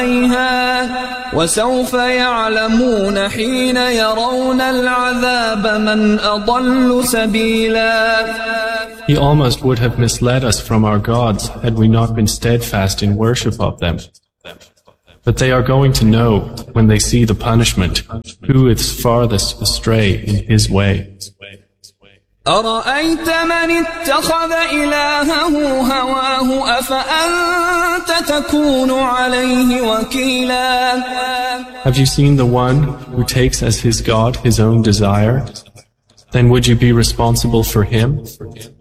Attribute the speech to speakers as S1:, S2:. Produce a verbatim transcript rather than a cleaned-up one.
S1: وسوف يعلمون حين يرون العذاب من أضل سبيلا.
S2: He almost would have misled us from our gods had we not been steadfast in worship of them. But they are going to know, when they see the punishment, who is farthest astray in his way.
S1: أرأيت من اتخذ إلهه هواه أفأنت تكون عليه وكيلا.
S2: Have you seen the one who takes as his God his own desire? Then would you be responsible for him?